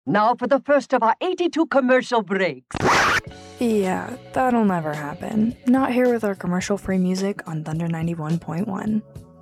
Now for the first of our 82 commercial breaks. Yeah, that'll never happen. Not here with our commercial-free music on Thunder 91.1.